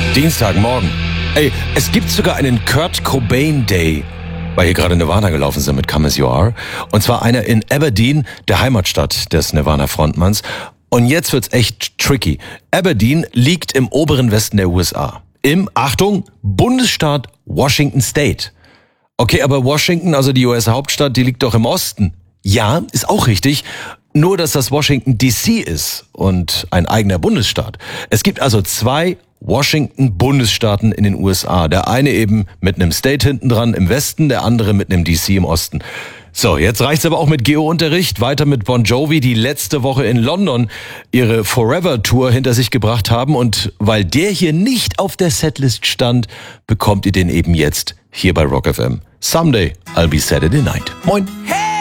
Dienstagmorgen. Ey, es gibt sogar einen Kurt Cobain Day, weil hier gerade Nirvana gelaufen sind mit Come As You Are. Und zwar einer in Aberdeen, der Heimatstadt des Nirvana-Frontmanns. Und jetzt wird's echt tricky. Aberdeen liegt im oberen Westen der USA. Im, Achtung, Bundesstaat Washington State. Okay, aber Washington, also die US-Hauptstadt, die liegt doch im Osten. Ja, ist auch richtig. Nur, dass das Washington DC ist und ein eigener Bundesstaat. Es gibt also zwei Washington-Bundesstaaten in den USA. Der eine eben mit einem State hinten dran im Westen, der andere mit einem DC im Osten. So, jetzt reicht's aber auch mit Geo-Unterricht. Weiter mit Bon Jovi, die letzte Woche in London ihre Forever-Tour hinter sich gebracht haben. Und weil der hier nicht auf der Setlist stand, bekommt ihr den eben jetzt hier bei Rock FM. Someday I'll be Saturday Night. Moin!